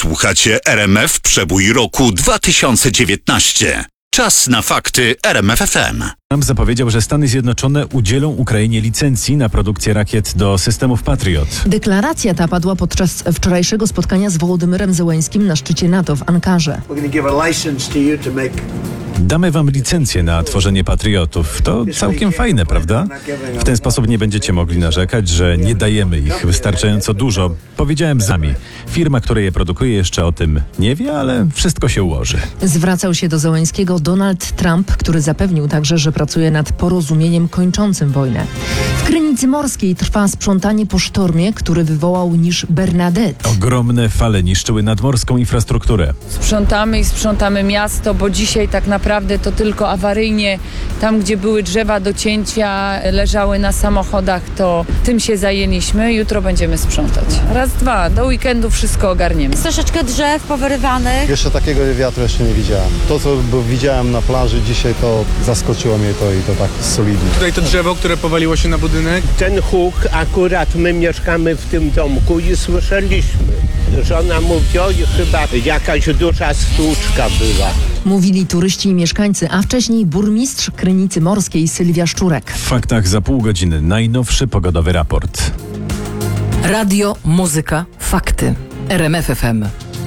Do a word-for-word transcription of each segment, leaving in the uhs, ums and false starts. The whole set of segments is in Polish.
Słuchacie R M F Przebój roku dwa tysiące dziewiętnaście. Czas na fakty R M F F M. Trump zapowiedział, że Stany Zjednoczone udzielą Ukrainie licencji na produkcję rakiet do systemów Patriot. Deklaracja ta padła podczas wczorajszego spotkania z Wołodymyrem Zełeńskim na szczycie NATO w Ankarze. Damy wam licencję na tworzenie patriotów. To całkiem fajne, prawda? W ten sposób nie będziecie mogli narzekać, że nie dajemy ich wystarczająco dużo. Powiedziałem z nami. Firma, która je produkuje, jeszcze o tym nie wie, ale wszystko się ułoży. Zwracał się do Zełeńskiego Donald Trump, który zapewnił także, że pracuje nad porozumieniem kończącym wojnę. W Krynicy Morskiej trwa sprzątanie po sztormie, który wywołał niż Bernadette. Ogromne fale niszczyły nadmorską infrastrukturę. Sprzątamy i sprzątamy miasto, bo dzisiaj tak naprawdę Naprawdę to tylko awaryjnie, tam gdzie były drzewa do cięcia, leżały na samochodach, to tym się zajęliśmy. Jutro będziemy sprzątać. Raz, dwa, do weekendu wszystko ogarniemy. Jest troszeczkę drzew powyrywanych. Jeszcze takiego wiatru jeszcze nie widziałem. To, co widziałem na plaży dzisiaj, to zaskoczyło mnie to i to tak solidnie. Tutaj to drzewo, które powaliło się na budynek. Ten huk, akurat my mieszkamy w tym domku i słyszeliśmy. Żona mówiła, chyba jakaś duża stłuczka była. Mówili turyści i mieszkańcy, a wcześniej burmistrz Krynicy Morskiej Sylwia Szczurek. W faktach za pół godziny najnowszy pogodowy raport. Radio, muzyka, fakty. R M F F M.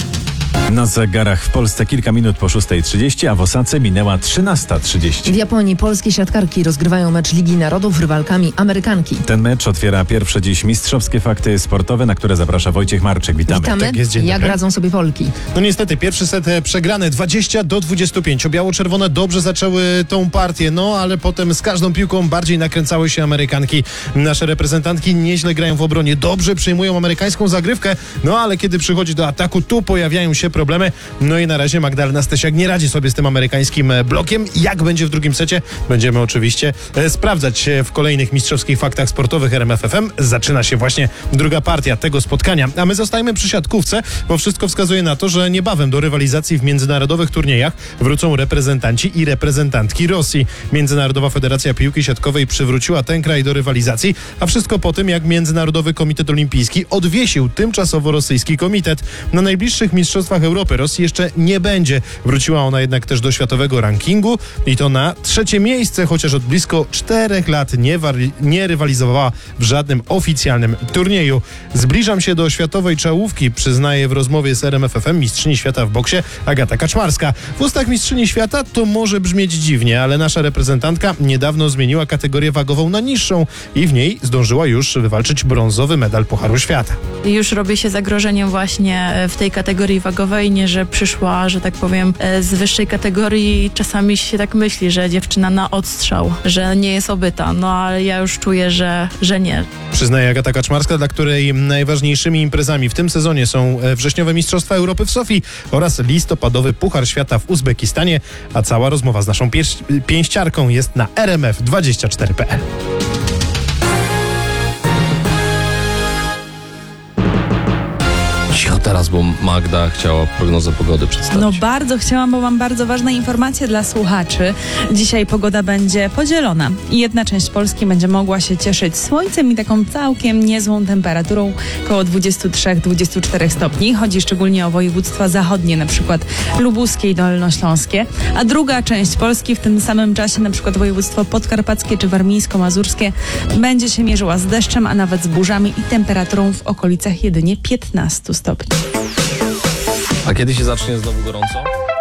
Na zegarach w Polsce kilka minut po szóstej trzydzieści, a w Osace minęła trzynasta trzydzieści. W Japonii polskie siatkarki rozgrywają mecz Ligi Narodów rywalkami Amerykanki. Ten mecz otwiera pierwsze dziś mistrzowskie fakty sportowe, na które zaprasza Wojciech Marczyk. Witamy. Witamy. Tak jest, dzień Jak dobry. radzą sobie Polki? No niestety, pierwszy set przegrany dwadzieścia do dwudziestu pięciu. Biało-czerwone dobrze zaczęły tą partię, no ale potem z każdą piłką bardziej nakręcały się Amerykanki. Nasze reprezentantki nieźle grają w obronie, dobrze przyjmują amerykańską zagrywkę, no ale kiedy przychodzi do ataku, tu pojawiają się problemy. No i na razie Magdalena Stysiak nie radzi sobie z tym amerykańskim blokiem. Jak będzie w drugim secie? Będziemy oczywiście e, sprawdzać w kolejnych mistrzowskich faktach sportowych R M F F M. Zaczyna się właśnie druga partia tego spotkania. A my zostajemy przy siatkówce, bo wszystko wskazuje na to, że niebawem do rywalizacji w międzynarodowych turniejach wrócą reprezentanci i reprezentantki Rosji. Międzynarodowa Federacja Piłki Siatkowej przywróciła ten kraj do rywalizacji, a wszystko po tym, jak Międzynarodowy Komitet Olimpijski odwiesił tymczasowo rosyjski komitet. Na najbliższych mistrzostwach Europy Rosji jeszcze nie będzie. Wróciła ona jednak też do światowego rankingu i to na trzecie miejsce, chociaż od blisko czterech lat nie, wari- nie rywalizowała w żadnym oficjalnym turnieju. Zbliżam się do światowej czołówki, przyznaje w rozmowie z R M F F M mistrzyni świata w boksie Agata Kaczmarska. W ustach mistrzyni świata to może brzmieć dziwnie, ale nasza reprezentantka niedawno zmieniła kategorię wagową na niższą i w niej zdążyła już wywalczyć brązowy medal Pucharu Świata. Już robię się zagrożeniem właśnie w tej kategorii wagowej, nie że przyszła, że tak powiem, z wyższej kategorii. Czasami się tak myśli, że dziewczyna na odstrzał, że nie jest obyta, no ale ja już czuję, że, że nie. Przyznaje Agata Kaczmarska, dla której najważniejszymi imprezami w tym sezonie są wrześniowe Mistrzostwa Europy w Sofii oraz listopadowy Puchar Świata w Uzbekistanie, a cała rozmowa z naszą pięś- pięściarką jest na r m f dwadzieścia cztery kropka p l. Cicho teraz, bo Magda chciała prognozę pogody przedstawić. No bardzo chciałam, bo mam bardzo ważne informacje dla słuchaczy. Dzisiaj pogoda będzie podzielona. Jedna część Polski będzie mogła się cieszyć słońcem i taką całkiem niezłą temperaturą koło dwudziestu trzech do dwudziestu czterech stopni. Chodzi szczególnie o województwa zachodnie, na przykład lubuskie i dolnośląskie. A druga część Polski w tym samym czasie, na przykład województwo podkarpackie czy warmińsko-mazurskie, będzie się mierzyła z deszczem, a nawet z burzami i temperaturą w okolicach jedynie piętnastu stopni. A kiedy się zacznie znowu gorąco?